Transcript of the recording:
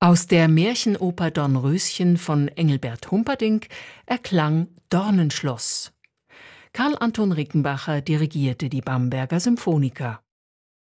Aus der Märchenoper Dornröschen von Engelbert Humperdinck erklang Dornenschloss. Karl Anton Rickenbacher dirigierte die Bamberger Symphoniker.